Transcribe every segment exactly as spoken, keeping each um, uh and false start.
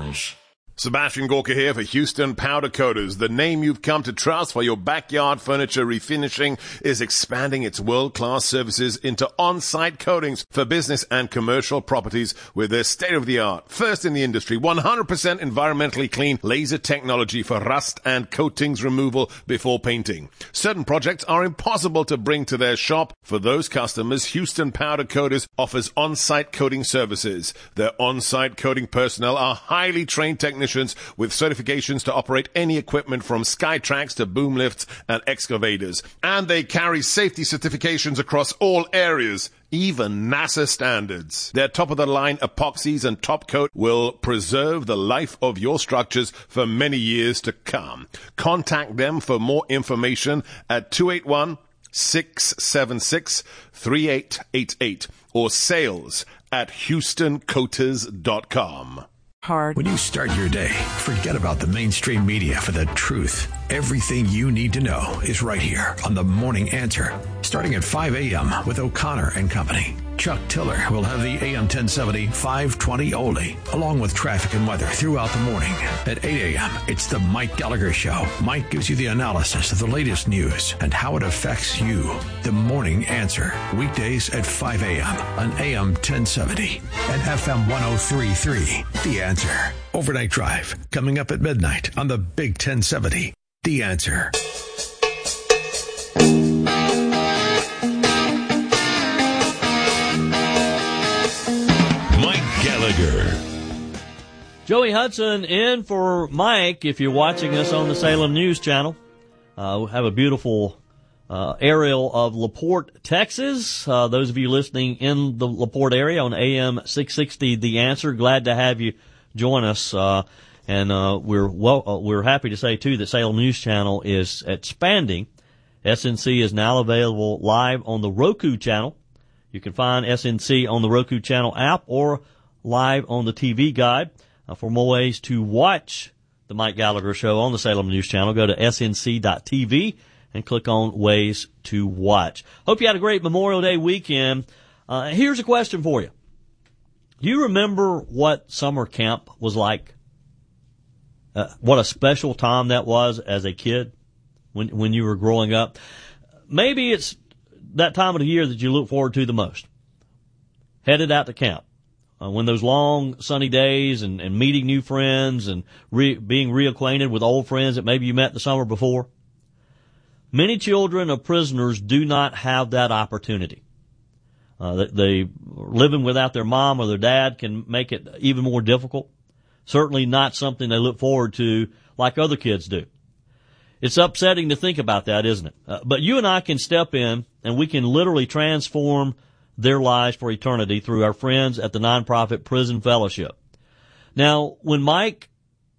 Garage. Sebastian Gorka here for Houston Powder Coaters. The name you've come to trust for your backyard furniture refinishing is expanding its world-class services into on-site coatings for business and commercial properties with their state-of-the-art, first in the industry, one hundred percent environmentally clean laser technology for rust and coatings removal before painting. Certain projects are impossible to bring to their shop. For those customers, Houston Powder Coaters offers on-site coating services. Their on-site coating personnel are highly trained technicians with certifications to operate any equipment from Skytrax to boom lifts and excavators. And they carry safety certifications across all areas, even NASA standards. Their top-of-the-line epoxies and top coat will preserve the life of your structures for many years to come. Contact them for more information at two eight one, six seven six, three eight eight eight or sales at houston coaters dot com. Hard. When you start your day, forget about the mainstream media for the truth. Everything you need to know is right here on The Morning Answer, starting at five a.m. with O'Connor and Company. Chuck Tiller will have the A M ten seventy five twenty oldie, along with traffic and weather throughout the morning. At eight a.m., it's the Mike Gallagher Show. Mike gives you the analysis of the latest news and how it affects you. The Morning Answer, weekdays at five a.m. on A M ten seventy and F M one oh three point three. The Answer. Overnight Drive, coming up at midnight on the Big ten seventy. The Answer. Gallagher. Joey Hudson in for Mike. If you're watching us on the Salem News Channel, uh, we have a beautiful uh, aerial of LaPorte, Texas. Uh, those of you listening in the LaPorte area on A M six sixty, The Answer, glad to have you join us. Uh, and uh, we're well, uh, we're happy to say too that Salem News Channel is expanding. S N C is now available live on the Roku channel. You can find S N C on the Roku channel app or live on the T V Guide. Uh, for more ways to watch the Mike Gallagher Show on the Salem News Channel, go to S N C dot T V and click on Ways to Watch. Hope you had a great Memorial Day weekend. Uh, here's a question for you. Do you remember what summer camp was like? Uh, what a special time that was as a kid when when you were growing up? Maybe it's that time of the year that you look forward to the most. Headed out to camp. Uh, when those long sunny days and, and meeting new friends and re, being reacquainted with old friends that maybe you met the summer before. Many children of prisoners do not have that opportunity. Uh, they, they living without their mom or their dad can make it even more difficult. Certainly not something they look forward to like other kids do. It's upsetting to think about that, isn't it? Uh, but you and I can step in and we can literally transform their lives for eternity through our friends at the nonprofit Prison Fellowship. Now, when Mike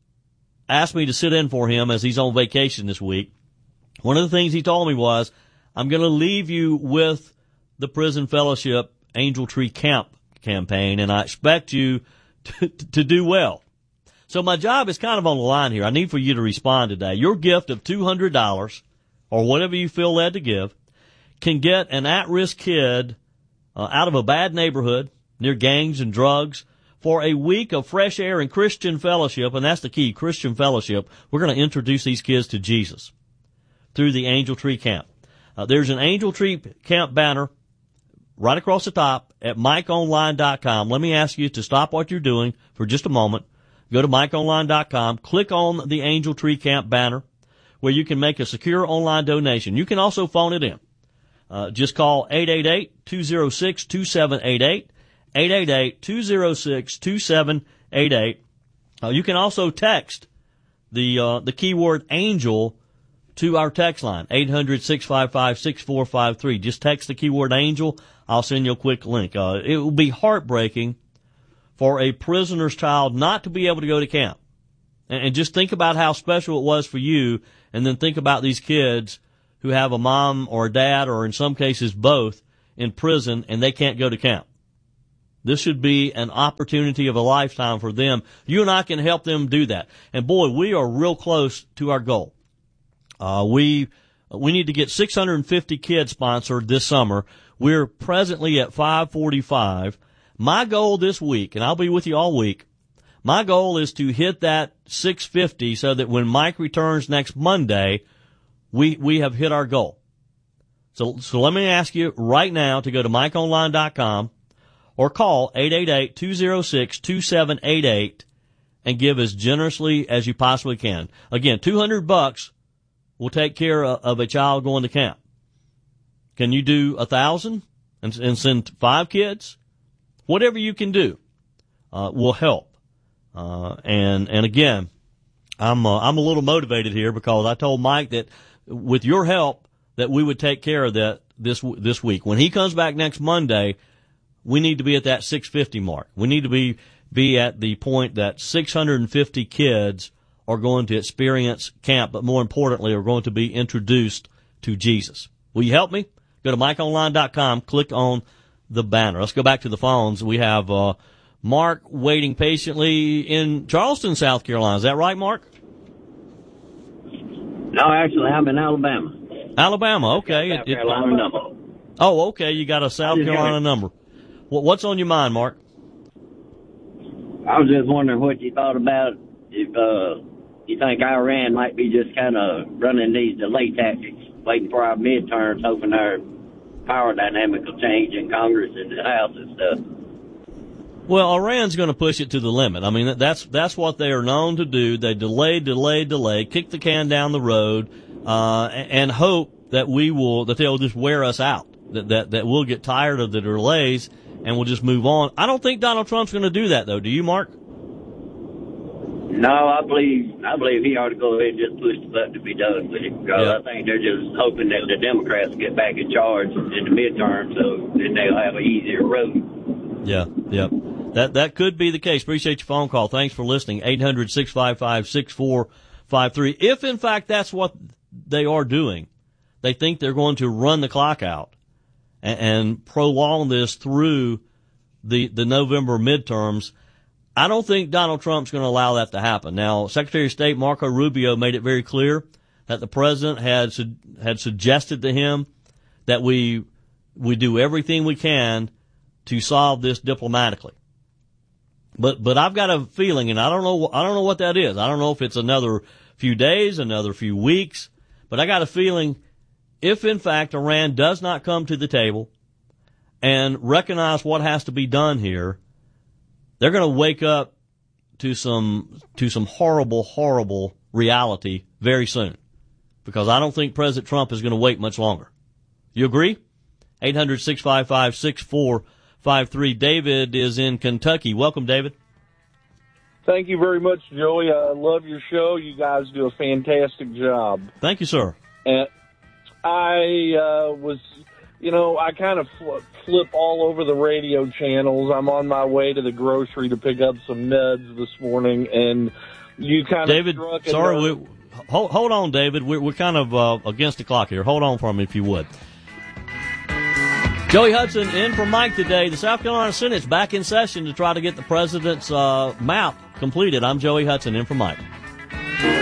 asked me to sit in for him as he's on vacation this week, one of the things he told me was, I'm going to leave you with the Prison Fellowship Angel Tree Camp campaign, and I expect you to, to do well. So my job is kind of on the line here. I need for you to respond today. Your gift of two hundred dollars, or whatever you feel led to give, can get an at-risk kid Uh, out of a bad neighborhood near gangs and drugs for a week of fresh air and Christian fellowship, and that's the key, Christian fellowship. We're going to introduce these kids to Jesus through the Angel Tree Camp. Uh, there's an Angel Tree Camp banner right across the top at mike online dot com. Let me ask you to stop what you're doing for just a moment. Go to mike online dot com, click on the Angel Tree Camp banner where you can make a secure online donation. You can also phone it in. Uh, just call eight eight eight, two oh six, two seven eight eight, eight eight eight, two oh six, two seven eight eight. Uh, you can also text the, uh, the keyword angel to our text line, eight hundred, six five five, six four five three. Just text the keyword angel. I'll send you a quick link. Uh, it will be heartbreaking for a prisoner's child not to be able to go to camp. And, and just think about how special it was for you, and then think about these kids who have a mom or a dad, or in some cases both, in prison, and they can't go to camp. This should be an opportunity of a lifetime for them. You and I can help them do that. And boy, we are real close to our goal. Uh, we, we need to get six hundred fifty kids sponsored this summer. We're presently at five forty-five. My goal this week, and I'll be with you all week, My goal is to hit that six fifty so that when Mike returns next Monday, we, we have hit our goal. So, so let me ask you right now to go to mike online dot com or call eight eight eight, two oh six, two seven eight eight and give as generously as you possibly can. Again, two hundred bucks will take care of, of a child going to camp. Can you do a thousand and, and send five kids? Whatever you can do, uh, will help. Uh, and, and again, I'm, uh, I'm a little motivated here because I told Mike that with your help that we would take care of that this, this week. When he comes back next Monday, we need to be at that six fifty mark. We need to be, be at the point that six hundred fifty kids are going to experience camp, but more importantly, are going to be introduced to Jesus. Will you help me? Go to mike online dot com, click on the banner. Let's go back to the phones. We have, uh, Mark waiting patiently in Charleston, South Carolina. Is that right, Mark? No, actually, I'm in Alabama. Alabama, okay. South It, it, Carolina number. oh, okay. You got a South Carolina number. What, what's on your mind, Mark? I was just wondering what you thought about if uh, you think Iran might be just kind of running these delay tactics, waiting for our midterms, hoping our power dynamic will change in Congress and the House and stuff. Well, Iran's going to push it to the limit. I mean, that's that's what they are known to do. They delay, delay, delay, kick the can down the road, uh, and hope that we will that they'll just wear us out. That that that we'll get tired of the delays and we'll just move on. I don't think Donald Trump's going to do that, though. Do you, Mark? No, I believe I believe he ought to go ahead and just push the button to be done with it because yeah. I think they're just hoping that the Democrats get back in charge in the midterm, so then they'll have an easier road. Yeah, yeah. That that could be the case. Appreciate your phone call. Thanks for listening. eight hundred, six five five, six four five three. If, in fact, that's what they are doing, they think they're going to run the clock out and, and prolong this through the, the November midterms, I don't think Donald Trump's going to allow that to happen. Now, Secretary of State Marco Rubio made it very clear that the president had su- had suggested to him that we we do everything we can to solve this diplomatically. But but I've got a feeling, and I don't know I don't know what that is. I don't know if it's another few days, another few weeks, but I got a feeling if in fact Iran does not come to the table and recognize what has to be done here, they're going to wake up to some to some horrible, horrible reality very soon. Because I don't think President Trump is going to wait much longer. You agree? eight hundred, six five five, six four five three. David is in Kentucky. Welcome, David. Thank you very much, Joey. I love your show. You guys do a fantastic job. Thank you, sir. And I uh, was, you know, I kind of fl- flip all over the radio channels. I'm on my way to the grocery to pick up some meds this morning, and you kind David, of struck sorry, a we, hold, hold on, David. We're, we're kind of uh, against the clock here. Hold on for me if you would. Joey Hudson in for Mike today. The South Carolina Senate's back in session to try to get the president's uh, map completed. I'm Joey Hudson in for Mike.